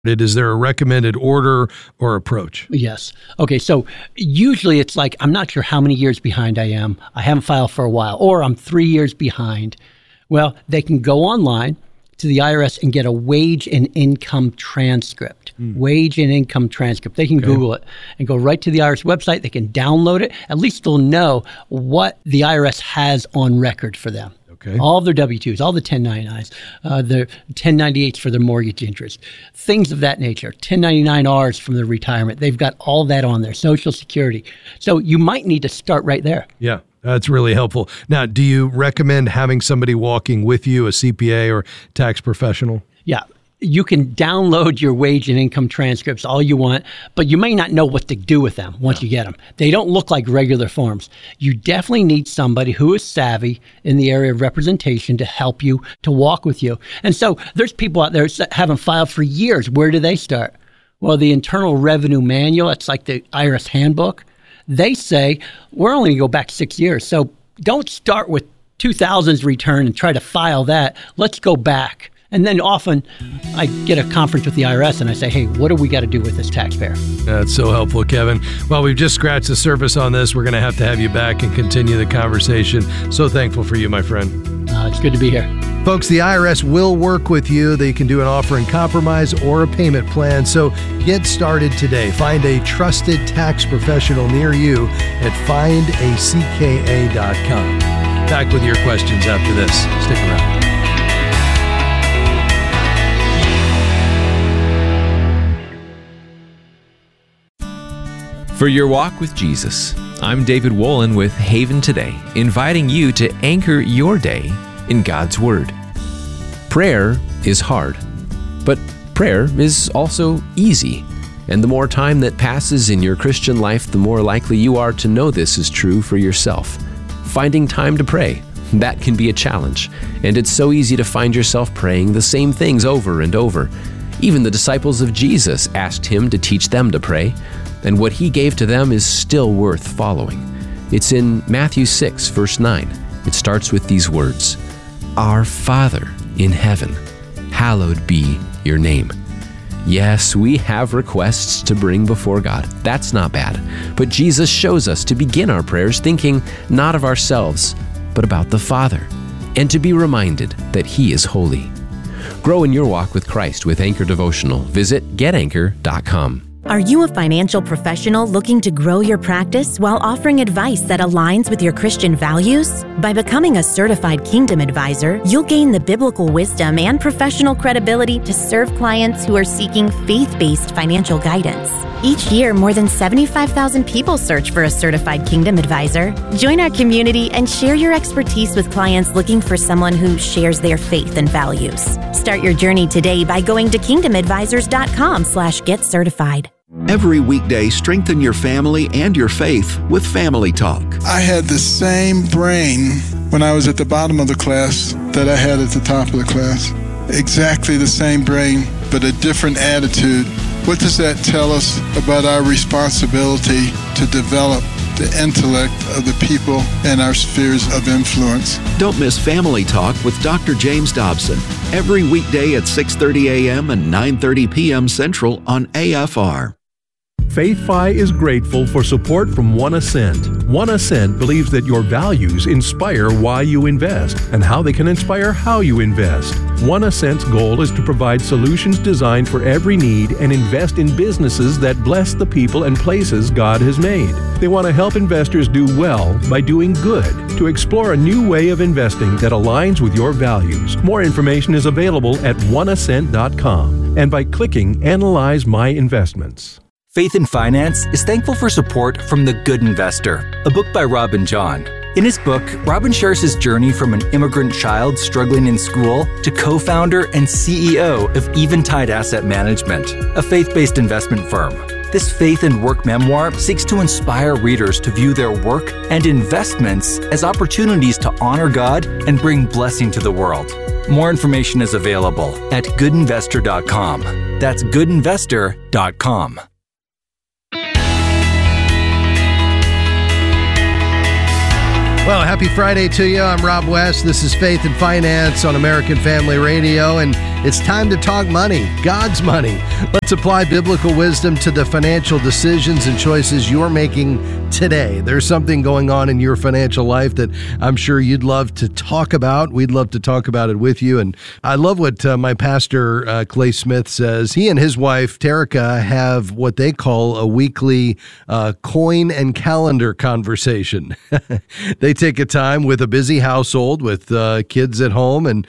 Is there a recommended order or approach? Yes. Okay, so usually it's like, I'm not sure how many years behind I am. I haven't filed for a while, or I'm 3 years behind. Well, they can go online to the IRS and get a wage and income transcript. Wage and income transcript. They can Google it and go right to the IRS website. They can download it. At least they'll know what the IRS has on record for them. Okay. All of their W-2s, all the 1099s, their 1098s for their mortgage interest, things of that nature, 1099-Rs from their retirement. They've got all that on there, Social Security. So you might need to start right there. Yeah, that's really helpful. Now, do you recommend having somebody walking with you, a CPA or tax professional? Yeah. You can download your wage and income transcripts all you want, but you may not know what to do with them once you get them. They don't look like regular forms. You definitely need somebody who is savvy in the area of representation to help you, to walk with you. And so there's people out there that haven't filed for years. Where do they start? Well, the Internal Revenue Manual, it's like the IRS handbook. They say, we're only going to go back 6 years. So don't start with 2000's return and try to file that. Let's go back. And then often I get a conference with the IRS and I say, hey, what do we got to do with this taxpayer? That's so helpful, Kevin. Well, we've just scratched the surface on this. We're going to have you back and continue the conversation. So thankful for you, my friend. It's good to be here. Folks, the IRS will work with you. They can do an offer in compromise or a payment plan. So get started today. Find a trusted tax professional near you at findacka.com. Back with your questions after this. Stick around. For your walk with Jesus, I'm David Wolin with Haven Today, inviting you to anchor your day in God's Word. Prayer is hard, but prayer is also easy. And the more time that passes in your Christian life, the more likely you are to know this is true for yourself. Finding time to pray, that can be a challenge. And it's so easy to find yourself praying the same things over and over. Even the disciples of Jesus asked him to teach them to pray. And what he gave to them is still worth following. It's in Matthew 6, verse 9. It starts with these words, Our Father in heaven, hallowed be your name. Yes, we have requests to bring before God. That's not bad. But Jesus shows us to begin our prayers thinking not of ourselves, but about the Father, and to be reminded that He is holy. Grow in your walk with Christ with Anchor Devotional. Visit getanchor.com. Are you a financial professional looking to grow your practice while offering advice that aligns with your Christian values? By becoming a certified Kingdom Advisor, you'll gain the biblical wisdom and professional credibility to serve clients who are seeking faith-based financial guidance. Each year, more than 75,000 people search for a certified Kingdom Advisor. Join our community and share your expertise with clients looking for someone who shares their faith and values. Start your journey today by going to kingdomadvisors.com/getcertified. Every weekday, strengthen your family and your faith with Family Talk. I had the same brain when I was at the bottom of the class that I had at the top of the class. Exactly the same brain, but a different attitude. What does that tell us about our responsibility to develop the intellect of the people in our spheres of influence? Don't miss Family Talk with Dr. James Dobson every weekday at 6:30 a.m. and 9:30 p.m. Central on AFR. FaithFi is grateful for support from One Ascent. One Ascent believes that your values inspire why you invest and how they can inspire how you invest. One Ascent's goal is to provide solutions designed for every need and invest in businesses that bless the people and places God has made. They want to help investors do well by doing good, to explore a new way of investing that aligns with your values. More information is available at oneascent.com and by clicking Analyze My Investments. Faith in Finance is thankful for support from The Good Investor, a book by Robin John. In his book, Robin shares his journey from an immigrant child struggling in school to co-founder and CEO of Eventide Asset Management, a faith-based investment firm. This faith and work memoir seeks to inspire readers to view their work and investments as opportunities to honor God and bring blessing to the world. More information is available at goodinvestor.com. That's goodinvestor.com. Well, happy Friday to you. I'm Rob West. This is Faith and Finance on American Family Radio. And It's time to talk money, God's money. Let's apply biblical wisdom to the financial decisions and choices you're making today. There's something going on in your financial life that I'm sure you'd love to talk about. We'd love to talk about it with you. And I love what my pastor, Clay Smith, says. He and his wife, Terica, have what they call a weekly coin and calendar conversation. They take a time with a busy household with kids at home and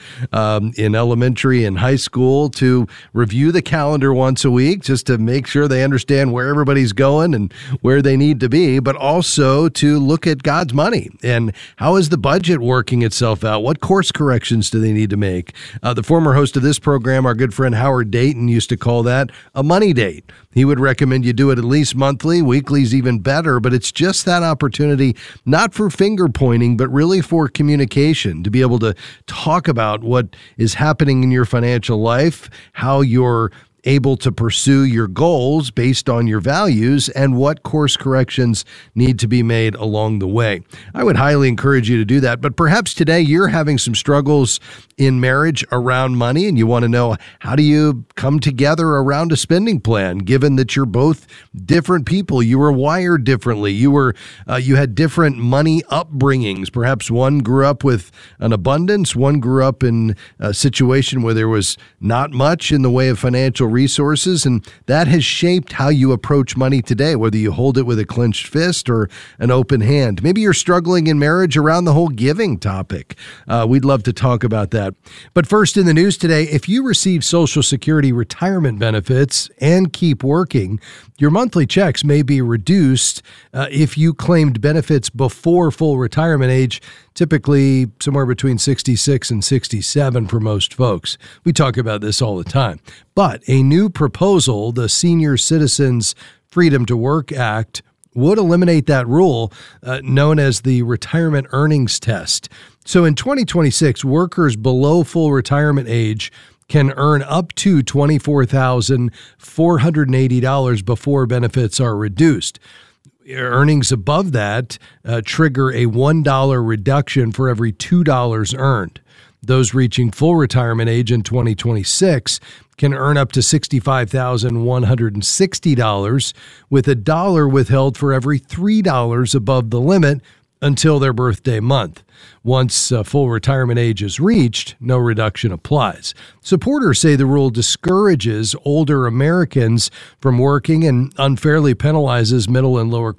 in elementary and high school to review the calendar once a week just to make sure they understand where everybody's going and where they need to be, but also to look at God's money and how is the budget working itself out? What course corrections do they need to make? The former host of this program, our good friend Howard Dayton, used to call that a money date. He would recommend you do it at least monthly. Weekly's even better, but it's just that opportunity, not for finger pointing, but really for communication, to be able to talk about what is happening in your financial life, how you're able to pursue your goals based on your values, and what course corrections need to be made along the way. I would highly encourage you to do that. But perhaps today you're having some struggles in marriage around money, and you want to know, how do you come together around a spending plan, given that you're both different people? You were wired differently. You had different money upbringings. Perhaps one grew up with an abundance, one grew up in a situation where there was not much in the way of financial resources, and that has shaped how you approach money today, whether you hold it with a clenched fist or an open hand. Maybe you're struggling in marriage around the whole giving topic. We'd love to talk about that. But first in the news today, if you receive Social Security retirement benefits and keep working, your monthly checks may be reduced if you claimed benefits before full retirement age, typically somewhere between 66 and 67 for most folks. We talk about this all the time. But a new proposal, the Senior Citizens Freedom to Work Act, would eliminate that rule known as the Retirement Earnings Test. So in 2026, workers below full retirement age can earn up to $24,480 before benefits are reduced. Earnings above that trigger a $1 reduction for every $2 earned. Those reaching full retirement age in 2026 can earn up to $65,160 with $1 withheld for every $3 above the limit until their birthday month. Once full retirement age is reached, no reduction applies. Supporters say the rule discourages older Americans from working and unfairly penalizes middle and lower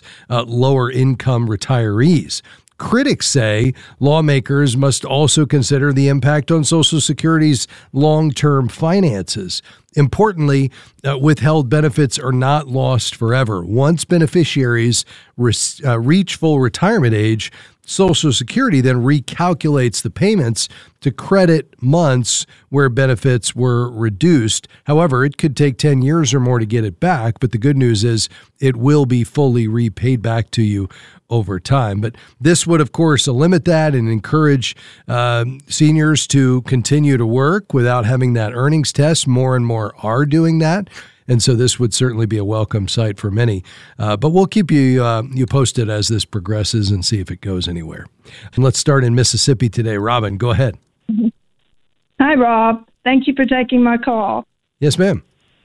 income retirees. Critics say lawmakers must also consider the impact on Social Security's long-term finances. Importantly, withheld benefits are not lost forever. Once beneficiaries reach full retirement age, Social Security then recalculates the payments to credit months where benefits were reduced. However, it could take 10 years or more to get it back, but the good news is it will be fully repaid back to you over time. But this would, of course, limit that and encourage seniors to continue to work without having that earnings test. More and more are doing that. And so this would certainly be a welcome sight for many. But we'll keep you posted as this progresses and see if it goes anywhere. And let's start in Mississippi today. Robin, go ahead. Hi, Rob. Thank you for taking my call. Yes, ma'am.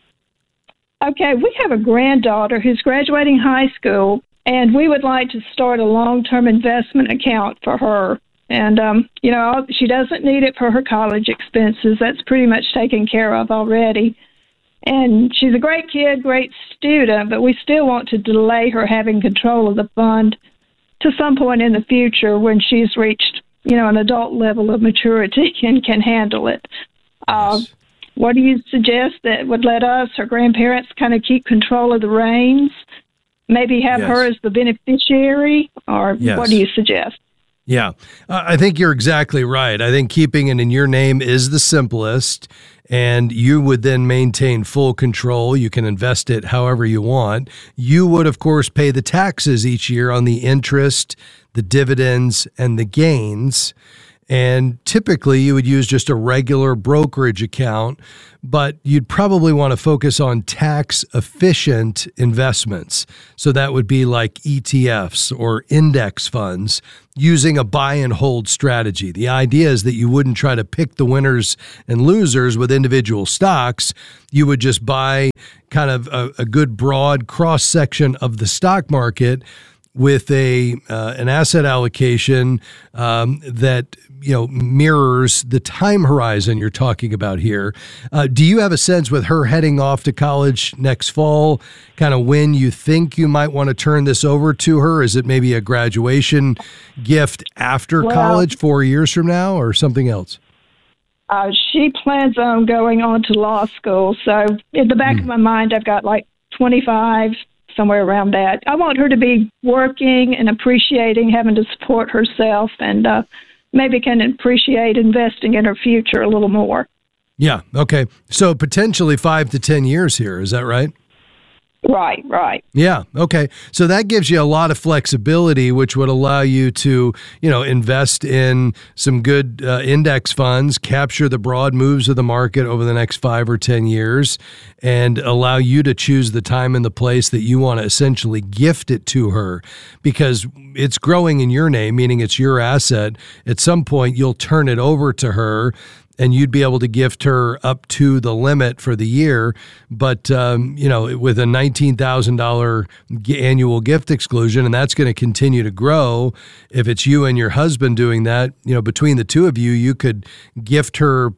Okay, we have a granddaughter who's graduating high school, and we would like to start a long-term investment account for her. And, she doesn't need it for her college expenses. That's pretty much taken care of already. And she's a great kid, great student, but we still want to delay her having control of the fund to some point in the future when she's reached, an adult level of maturity and can handle it. Yes. What do you suggest that would let us, her grandparents, kind of keep control of the reins? Maybe have her as the beneficiary, or what do you suggest? Yeah, I think you're exactly right. I think keeping it in your name is the simplest, and you would then maintain full control. You can invest it however you want. You would, of course, pay the taxes each year on the interest, the dividends, and the gains. And typically you would use just a regular brokerage account, but you'd probably want to focus on tax efficient investments. So that would be like ETFs or index funds using a buy and hold strategy. The idea is that you wouldn't try to pick the winners and losers with individual stocks. You would just buy kind of a good broad cross section of the stock market with an asset allocation that mirrors the time horizon you're talking about here. Do you have a sense with her heading off to college next fall, kind of when you think you might want to turn this over to her? Is it maybe a graduation gift after college 4 years from now or something else? She plans on going on to law school. So in the back of my mind, I've got like 25, somewhere around that. I want her to be working and appreciating having to support herself and maybe can appreciate investing in her future a little more. Yeah. Okay. So potentially 5 to 10 years here. Is that right? Right. Yeah. Okay. So that gives you a lot of flexibility, which would allow you to, invest in some good index funds, capture the broad moves of the market over the next 5 or 10 years, and allow you to choose the time and the place that you want to essentially gift it to her, because it's growing in your name, meaning it's your asset. At some point, you'll turn it over to her, and you'd be able to gift her up to the limit for the year. But, with a $19,000 annual gift exclusion, and that's going to continue to grow. If it's you and your husband doing that, between the two of you, you could gift her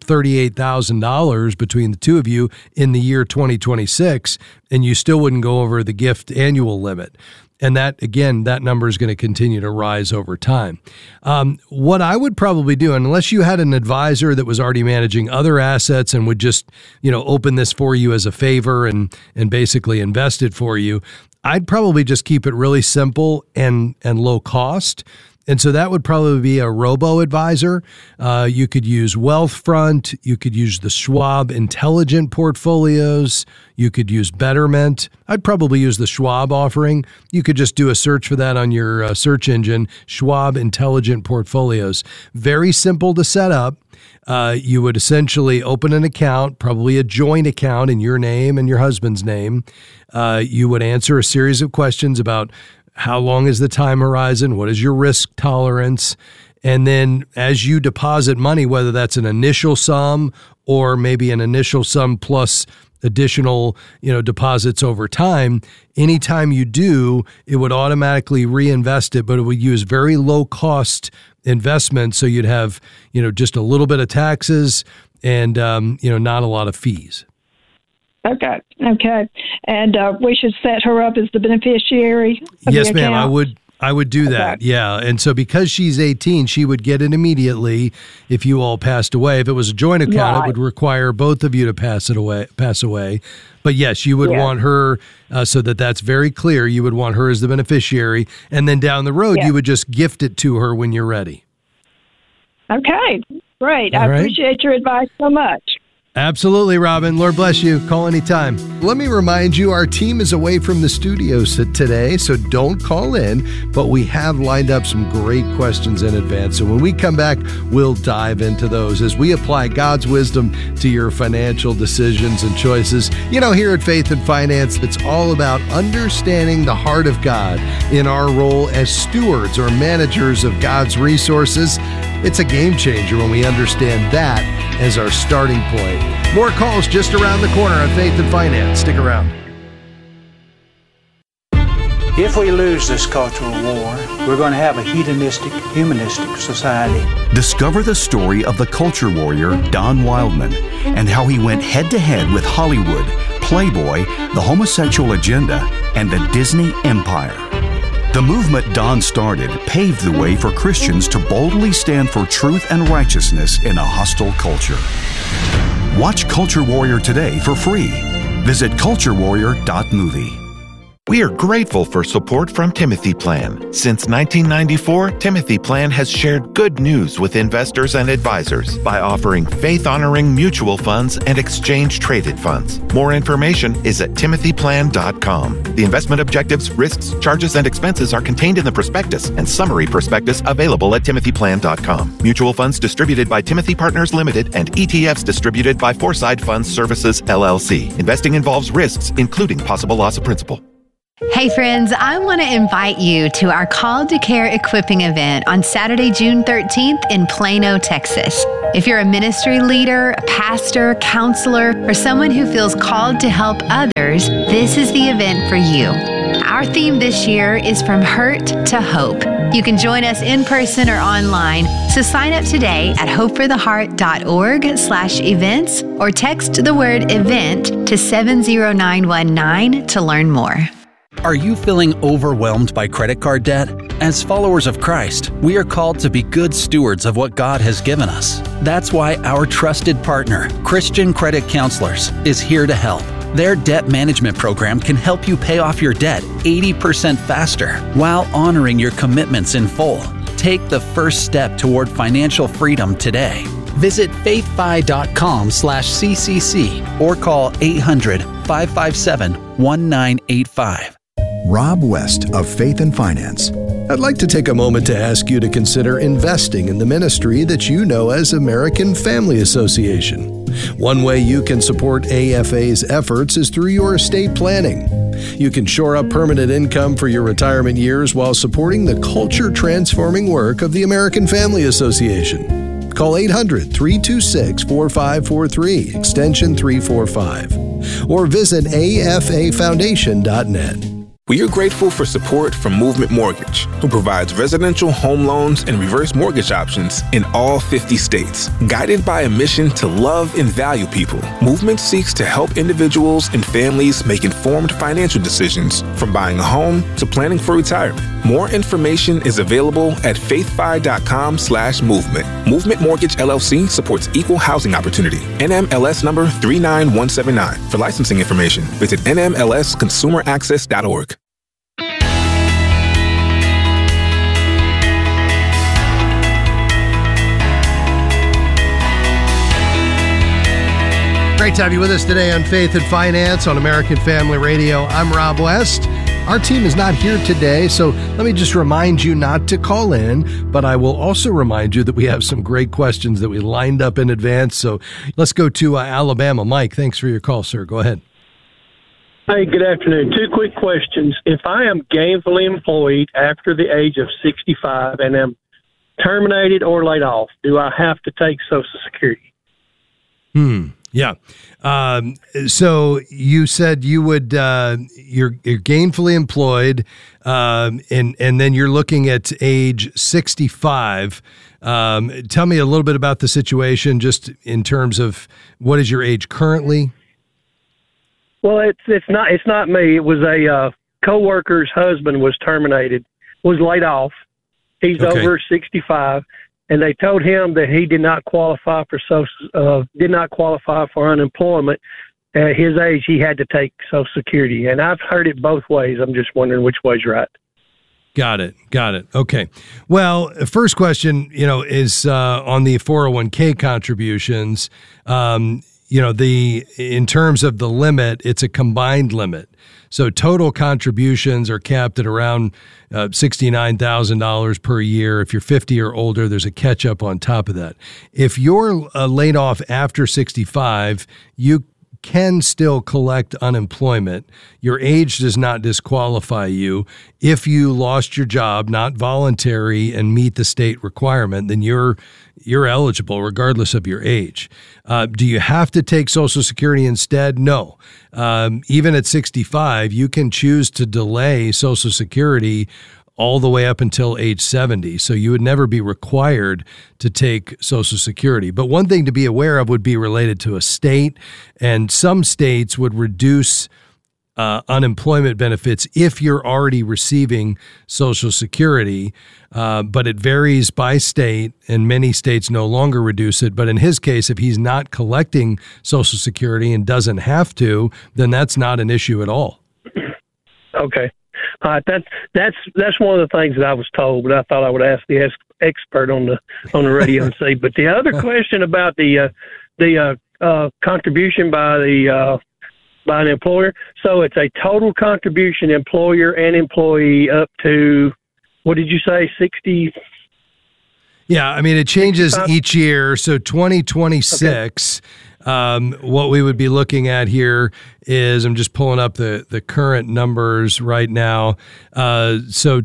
$38,000 between the two of you in the year 2026, and you still wouldn't go over the gift annual limit. And that number is going to continue to rise over time. What I would probably do, unless you had an advisor that was already managing other assets and would just, open this for you as a favor and basically invest it for you, I'd probably just keep it really simple and low cost. And so that would probably be a robo-advisor. You could use Wealthfront. You could use the Schwab Intelligent Portfolios. You could use Betterment. I'd probably use the Schwab offering. You could just do a search for that on your search engine, Schwab Intelligent Portfolios. Very simple to set up. You would essentially open an account, probably a joint account in your name and your husband's name. You would answer a series of questions about how long is the time horizon? What is your risk tolerance? And then as you deposit money, whether that's an initial sum or maybe an initial sum plus additional, deposits over time, anytime you do, it would automatically reinvest it, but it would use very low cost investment. So you'd have, just a little bit of taxes and, not a lot of fees. Okay. And we should set her up as the beneficiary of Yes, the ma'am. account? I would do that. Yeah. And so because she's 18, she would get it immediately if you all passed away. If it was a joint account, It would require both of you to pass away. But yes, you would want her, so that's very clear. You would want her as the beneficiary. And then down the road, you would just gift it to her when you're ready. Okay. Great. I All right. appreciate your advice so much. Absolutely, Robin. Lord bless you. Call anytime. Let me remind you, our team is away from the studios today, so don't call in, but we have lined up some great questions in advance. So when we come back, we'll dive into those as we apply God's wisdom to your financial decisions and choices. Here at Faith and Finance, it's all about understanding the heart of God in our role as stewards or managers of God's resources. It's a game changer when we understand that as our starting point. More calls just around the corner on Faith and Finance. Stick around. If we lose this cultural war, we're going to have a hedonistic, humanistic society. Discover the story of the culture warrior Don Wildman and how he went head-to-head with Hollywood, Playboy, the homosexual agenda, and the Disney Empire. The movement Don started paved the way for Christians to boldly stand for truth and righteousness in a hostile culture. Watch Culture Warrior today for free. Visit culturewarrior.movie. We are grateful for support from Timothy Plan. Since 1994, Timothy Plan has shared good news with investors and advisors by offering faith-honoring mutual funds and exchange-traded funds. More information is at timothyplan.com. The investment objectives, risks, charges, and expenses are contained in the prospectus and summary prospectus available at timothyplan.com. Mutual funds distributed by Timothy Partners Limited and ETFs distributed by Foreside Funds Services, LLC. Investing involves risks, including possible loss of principal. Hey friends, I want to invite you to our Called to Care equipping event on Saturday, June 13th in Plano, Texas. If you're a ministry leader, a pastor, counselor, or someone who feels called to help others, this is the event for you. Our theme this year is From Hurt to Hope. You can join us in person or online, so sign up today at hopefortheheart.org/events or text the word event to 70919 to learn more. Are you feeling overwhelmed by credit card debt? As followers of Christ, we are called to be good stewards of what God has given us. That's why our trusted partner, Christian Credit Counselors, is here to help. Their debt management program can help you pay off your debt 80% faster while honoring your commitments in full. Take the first step toward financial freedom today. Visit faithfi.com/CCC or call 800-557-1985. Rob West of Faith and Finance. I'd like to take a moment to ask you to consider investing in the ministry that you know as American Family Association. One way you can support AFA's efforts is through your estate planning. You can shore up permanent income for your retirement years while supporting the culture-transforming work of the American Family Association. Call 800-326-4543, extension 345, or visit afafoundation.net. We are grateful for support from Movement Mortgage, who provides residential home loans and reverse mortgage options in all 50 states. Guided by a mission to love and value people, Movement seeks to help individuals and families make informed financial decisions, from buying a home to planning for retirement. More information is available at faithfi.com/movement. Movement Mortgage LLC supports equal housing opportunity. NMLS number 39179. For licensing information, visit nmlsconsumeraccess.org. Great to have you with us today on Faith and Finance on American Family Radio. I'm Rob West. Our team is not here today, so let me just remind you not to call in, but I will also remind you that we have some great questions that we lined up in advance. So let's go to Alabama. Mike, thanks for your call, sir. Go ahead. Hey, good afternoon. Two quick questions. If I am gainfully employed after the age of 65 and am terminated or laid off, do I have to take Social Security? Yeah. So you said you would, you're gainfully employed, and then you're looking at age 65. Tell me a little bit about the situation, just in terms of what is your age currently? Well, it's not me. It was a coworker's husband was laid off. He's over 65. And they told him that he did not qualify for unemployment. At his age, he had to take Social Security. And I've heard it both ways. I'm just wondering which way's right. Got it. Okay. Well, first question, is on the 401k contributions. In terms of the limit, it's a combined limit. So total contributions are capped at around $69,000 per year. If you're 50 or older, there's a catch up on top of that. If you're laid off after 65, you can still collect unemployment. Your age does not disqualify you. If you lost your job, not voluntary, and meet the state requirement, then you're eligible regardless of your age. Do you have to take Social Security instead? No. Even at 65, you can choose to delay Social Security all the way up until age 70. So you would never be required to take Social Security. But one thing to be aware of would be related to a state, and some states would reduce unemployment benefits if you're already receiving Social Security, but it varies by state, and many states no longer reduce it. But in his case, if he's not collecting Social Security and doesn't have to, then that's not an issue at all. Okay. That's one of the things that I was told, but I thought I would ask the expert on the radio and see. But the other question about the contribution by an employer, so it's a total contribution, employer and employee, up to, what did you say, 60? Yeah, I mean, it changes each year. So 2026, what we would be looking at here is, I'm just pulling up the current numbers right now. So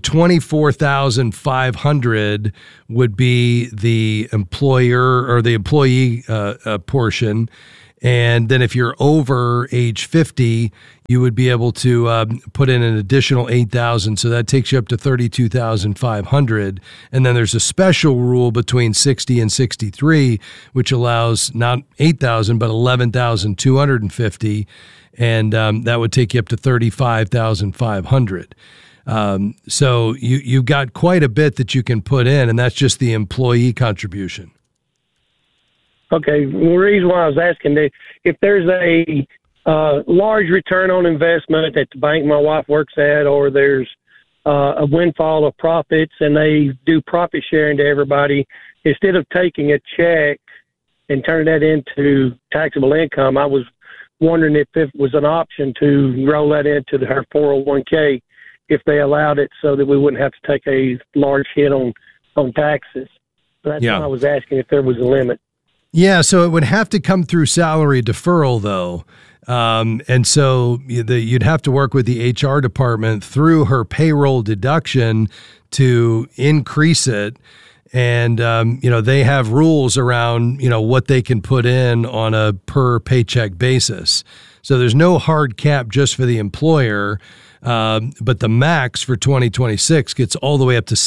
24,500 would be the employer or the employee portion. And then if you're over age 50, you would be able to put in an additional 8,000. So that takes you up to 32,500. And then there's a special rule between 60 and 63, which allows not 8,000, but 11,250. And that would take you up to 35,500. So you've got quite a bit that you can put in, and that's just the employee contribution. Okay, well, the reason why I was asking, if there's a large return on investment at the bank my wife works at, or there's a windfall of profits and they do profit sharing to everybody, instead of taking a check and turning that into taxable income, I was wondering if it was an option to roll that into her 401k if they allowed it, so that we wouldn't have to take a large hit on taxes. So that's why I was asking if there was a limit. Yeah, so it would have to come through salary deferral, though. And so you'd have to work with the HR department through her payroll deduction to increase it. And, they have rules around, what they can put in on a per paycheck basis. So there's no hard cap just for the employer. But the max for 2026 gets all the way up to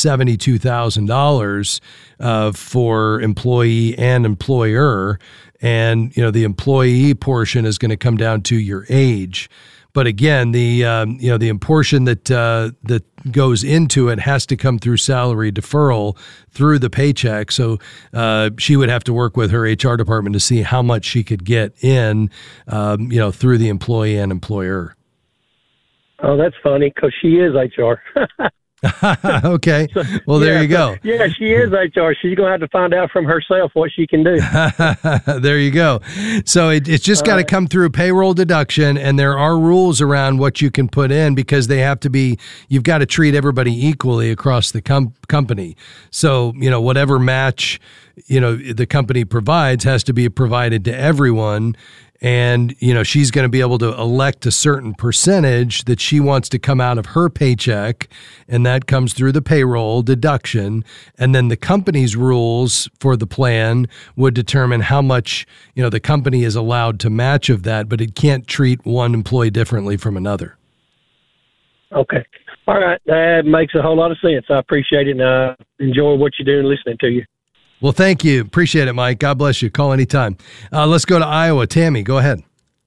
$72,000 for employee and employer. And, the employee portion is going to come down to your age. But again, the portion that goes into it has to come through salary deferral through the paycheck. So she would have to work with her HR department to see how much she could get in, through the employee and employer. Oh, that's funny, because she is HR. Okay. Well, there you go. Yeah, she is HR. She's going to have to find out from herself what she can do. There you go. So it's just got to come through payroll deduction, and there are rules around what you can put in, because they have to be, you've got to treat everybody equally across the company. So, whatever match, the company provides has to be provided to everyone. And, she's going to be able to elect a certain percentage that she wants to come out of her paycheck, and that comes through the payroll deduction. And then the company's rules for the plan would determine how much, the company is allowed to match of that, but it can't treat one employee differently from another. Okay. All right. That makes a whole lot of sense. I appreciate it, and I enjoy what you do and listening to you. Well, thank you. Appreciate it, Mike. God bless you. Call anytime. Let's go to Iowa. Tammy, go ahead.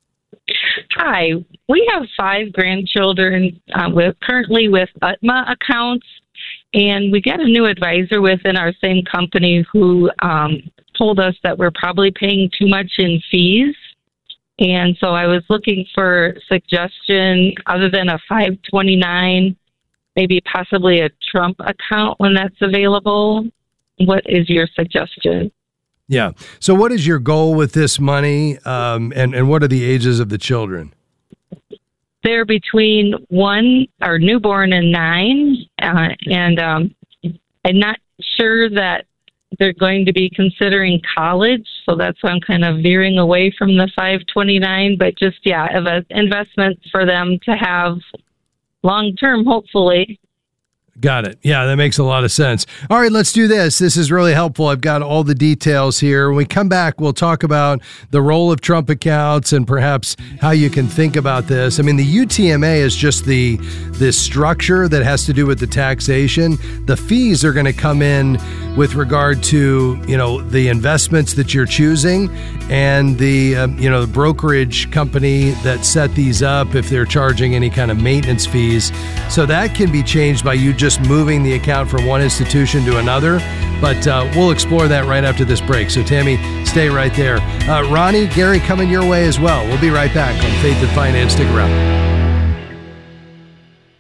Hi. We have 5 grandchildren currently with UTMA accounts, and we got a new advisor within our same company who told us that we're probably paying too much in fees. And so I was looking for suggestion other than a 529, maybe possibly a Trump account when that's available. What is your suggestion? Yeah. So what is your goal with this money, and what are the ages of the children? They're between 1 or newborn and 9, and I'm not sure that they're going to be considering college, so that's why I'm kind of veering away from the 529, but just, of an investment for them to have long-term, hopefully. Got it. Yeah, that makes a lot of sense. All right, let's do this. This is really helpful. I've got all the details here. When we come back, we'll talk about the role of Trump accounts and perhaps how you can think about this. I mean, the UTMA is just this structure that has to do with the taxation. The fees are going to come in with regard to, the investments that you're choosing, and the brokerage company that set these up, if they're charging any kind of maintenance fees. So that can be changed by you just moving the account from one institution to another. But we'll explore that right after this break. So Tammy, stay right there. Ronnie, Gary coming your way as well. We'll be right back on Faith and Finance. Stick around.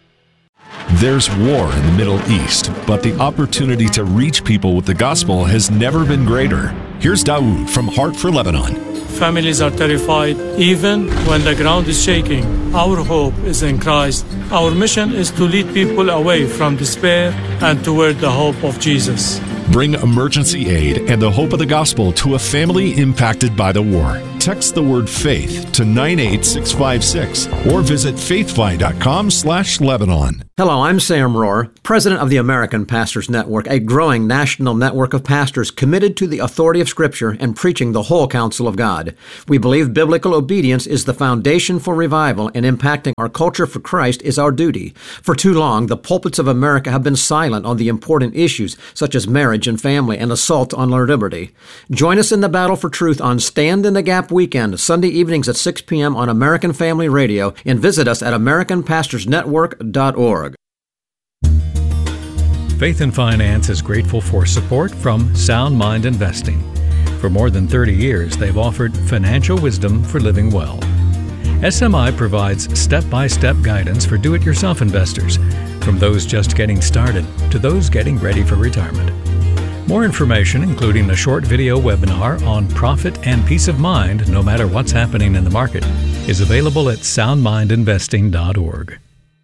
There's war in the Middle East, but the opportunity to reach people with the gospel has never been greater. Here's Dawood from Heart for Lebanon. Families are terrified even when the ground is shaking. Our hope is in Christ. Our mission is to lead people away from despair and toward the hope of Jesus. Bring emergency aid and the hope of the gospel to a family impacted by the war. Text the word faith to 98656 or visit faithfi.com/Lebanon. Hello, I'm Sam Rohr, president of the American Pastors Network, a growing national network of pastors committed to the authority of Scripture and preaching the whole counsel of God. We believe biblical obedience is the foundation for revival, and impacting our culture for Christ is our duty. For too long, the pulpits of America have been silent on the important issues such as marriage and family and assault on our liberty. Join us in the battle for truth on Stand in the Gap weekend, Sunday evenings at 6 p.m. on American Family Radio, and visit us at AmericanPastorsNetwork.org. Faith and Finance is grateful for support from Sound Mind Investing. For more than 30 years, they've offered financial wisdom for living well. SMI provides step-by-step guidance for do-it-yourself investors, from those just getting started to those getting ready for retirement. More information, including a short video webinar on profit and peace of mind no matter what's happening in the market, is available at soundmindinvesting.org.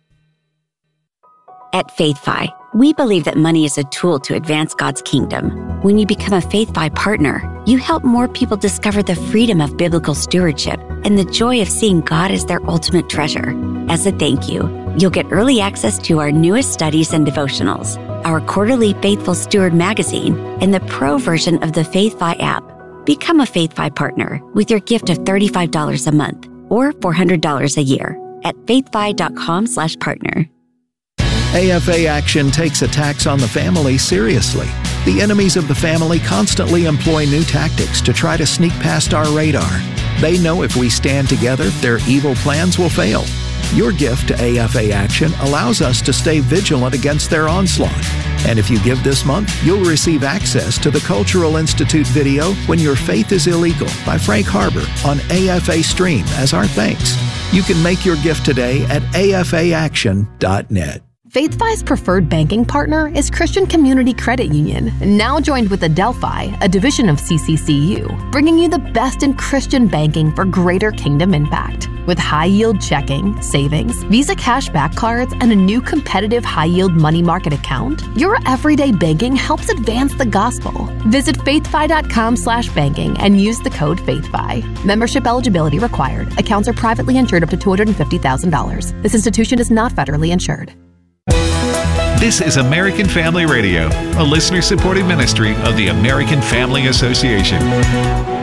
At FaithFi, we believe that money is a tool to advance God's kingdom. When you become a FaithFi partner, you help more people discover the freedom of biblical stewardship and the joy of seeing God as their ultimate treasure. As a thank you, you'll get early access to our newest studies and devotionals, our quarterly Faithful Steward magazine, and the pro version of the FaithFi app. Become a FaithFi partner with your gift of $35 a month or $400 a year at faithfi.com/partner. AFA Action takes attacks on the family seriously. The enemies of the family constantly employ new tactics to try to sneak past our radar. They know if we stand together, their evil plans will fail. Your gift to AFA Action allows us to stay vigilant against their onslaught. And if you give this month, you'll receive access to the Cultural Institute video, When Your Faith is Illegal, by Frank Harbor on AFA Stream as our thanks. You can make your gift today at afaaction.net. FaithFi's preferred banking partner is Christian Community Credit Union, now joined with Adelphi, a division of CCCU, bringing you the best in Christian banking for greater kingdom impact. With high-yield checking, savings, Visa cashback cards, and a new competitive high-yield money market account, your everyday banking helps advance the gospel. Visit faithfi.com/banking and use the code FaithFi. Membership eligibility required. Accounts are privately insured up to $250,000. This institution is not federally insured. This is American Family Radio, a listener-supported ministry of the American Family Association.